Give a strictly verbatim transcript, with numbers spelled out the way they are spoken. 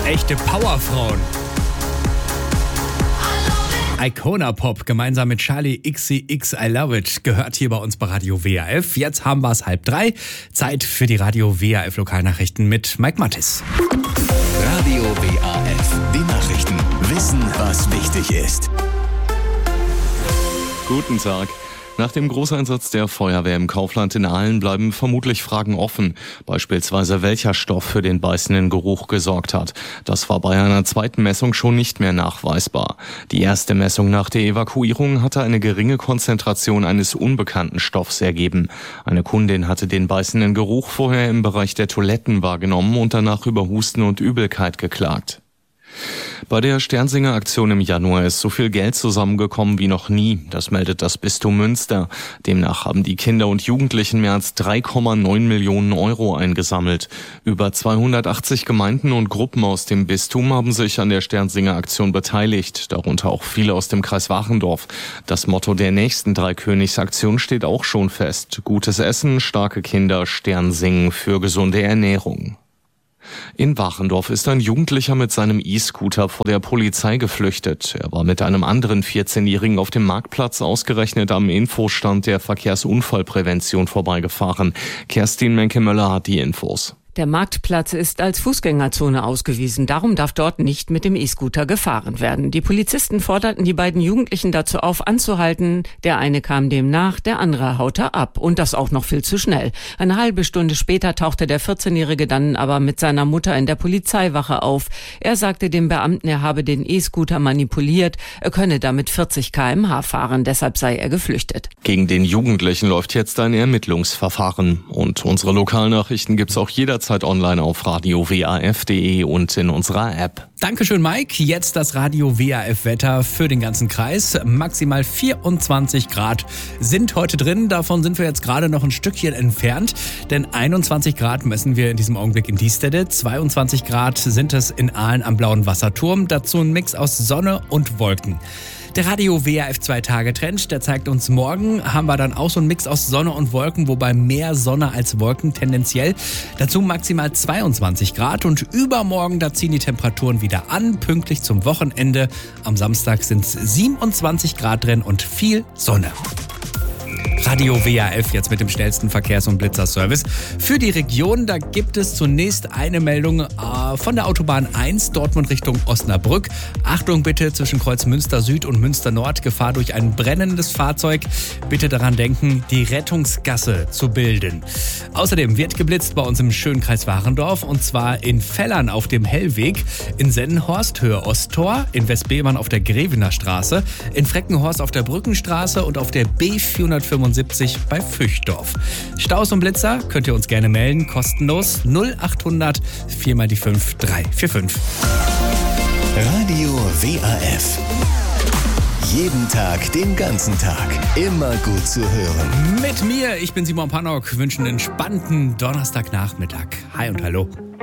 Echte Powerfrauen. Icona Pop gemeinsam mit Charli X C X I Love It gehört hier bei uns bei Radio W A F. Jetzt haben wir es halb drei. Zeit für die Radio W A F Lokalnachrichten mit Mike Mattis. Radio W A F, die Nachrichten. Wissen, was wichtig ist. Guten Tag. Nach dem Großeinsatz der Feuerwehr im Kaufland in Aalen bleiben vermutlich Fragen offen. Beispielsweise welcher Stoff für den beißenden Geruch gesorgt hat. Das war bei einer zweiten Messung schon nicht mehr nachweisbar. Die erste Messung nach der Evakuierung hatte eine geringe Konzentration eines unbekannten Stoffs ergeben. Eine Kundin hatte den beißenden Geruch vorher im Bereich der Toiletten wahrgenommen und danach über Husten und Übelkeit geklagt. Bei der Sternsinger-Aktion im Januar ist so viel Geld zusammengekommen wie noch nie. Das meldet das Bistum Münster. Demnach haben die Kinder und Jugendlichen mehr als drei Komma neun Millionen Euro eingesammelt. Über zweihundertachtzig Gemeinden und Gruppen aus dem Bistum haben sich an der Sternsinger-Aktion beteiligt, darunter auch viele aus dem Kreis Wachendorf. Das Motto der nächsten Dreikönigs-Aktion steht auch schon fest. Gutes Essen, starke Kinder, Sternsingen für gesunde Ernährung. In Wachendorf ist ein Jugendlicher mit seinem E-Scooter vor der Polizei geflüchtet. Er war mit einem anderen vierzehnjährigen auf dem Marktplatz ausgerechnet am Infostand der Verkehrsunfallprävention vorbeigefahren. Kerstin Menke-Möller hat die Infos. Der Marktplatz ist als Fußgängerzone ausgewiesen. Darum darf dort nicht mit dem E-Scooter gefahren werden. Die Polizisten forderten die beiden Jugendlichen dazu auf, anzuhalten. Der eine kam dem nach, der andere haute ab. Und das auch noch viel zu schnell. Eine halbe Stunde später tauchte der vierzehnjährige dann aber mit seiner Mutter in der Polizeiwache auf. Er sagte dem Beamten, er habe den E-Scooter manipuliert. Er könne damit vierzig Kilometer pro Stunde fahren. Deshalb sei er geflüchtet. Gegen den Jugendlichen läuft jetzt ein Ermittlungsverfahren. Und unsere Lokalnachrichten gibt's auch jederzeit online auf radio w a f punkt d e und in unserer App. Dankeschön, Mike. Jetzt das Radio W A F-Wetter für den ganzen Kreis. Maximal vierundzwanzig Grad sind heute drin. Davon sind wir jetzt gerade noch ein Stückchen entfernt. Denn einundzwanzig Grad messen wir in diesem Augenblick in Diestede. zweiundzwanzig Grad sind es in Aalen am Blauen Wasserturm. Dazu ein Mix aus Sonne und Wolken. Der Radio W A F zwei Tage Trend, der zeigt uns, morgen haben wir dann auch so einen Mix aus Sonne und Wolken, wobei mehr Sonne als Wolken tendenziell. Dazu maximal zweiundzwanzig Grad und übermorgen, da ziehen die Temperaturen wieder an, pünktlich zum Wochenende. Am Samstag sind es siebenundzwanzig Grad drin und viel Sonne. Radio W A F jetzt mit dem schnellsten Verkehrs- und Blitzerservice für die Region. Da gibt es zunächst eine Meldung äh, von der Autobahn eins, Dortmund Richtung Osnabrück. Achtung bitte, zwischen Kreuz Münster Süd und Münster Nord, Gefahr durch ein brennendes Fahrzeug. Bitte daran denken, die Rettungsgasse zu bilden. Außerdem wird geblitzt bei uns im schönen Kreis Wachendorf und zwar in Fellern auf dem Hellweg, in Sennenhorst Höhe Osttor, in Westbehmarn auf der Grevener Straße, in Freckenhorst auf der Brückenstraße und auf der B vierhundertfünfundsiebzig bei Füchdorf. Staus und Blitzer könnt ihr uns gerne melden, kostenlos null achthundert vier mal die fünf drei vier fünf. Radio W A F. Jeden Tag, den ganzen Tag. Immer gut zu hören. Mit mir, ich bin Simon Pannock, wünsche einen entspannten Donnerstagnachmittag. Hi und hallo.